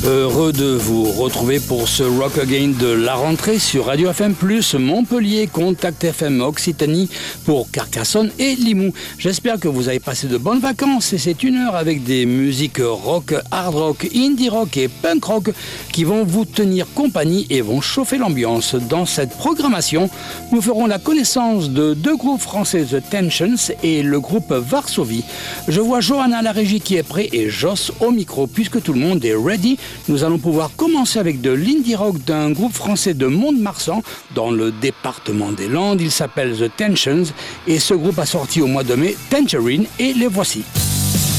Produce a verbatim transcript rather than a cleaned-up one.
Heureux de vous retrouver pour ce Rock Again de la rentrée sur Radio F M plus, Montpellier, Contact F M Occitanie pour Carcassonne et Limoux. J'espère que vous avez passé de bonnes vacances et c'est une heure avec des musiques rock, hard rock, indie rock et punk rock qui vont vous tenir compagnie et vont chauffer l'ambiance. Dans cette programmation, nous ferons la connaissance de deux groupes français, The Tensions et le groupe Varsovie. Je vois Johanna à la régie qui est prêt et Joss au micro. Puisque tout le monde est ready, nous allons pouvoir commencer avec de l'indie rock d'un groupe français de Mont-de-Marsan dans le département des Landes. Il s'appelle The Tensions et ce groupe a sorti au mois de mai Tangerine et les voici.